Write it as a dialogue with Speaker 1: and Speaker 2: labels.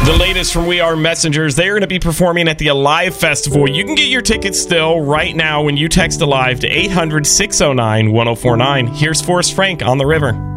Speaker 1: The latest from We Are Messengers. They're going to be performing at the Alive Festival. You can get your tickets still right now when you text Alive to 800-609-1049. Here's Forrest Frank on the river.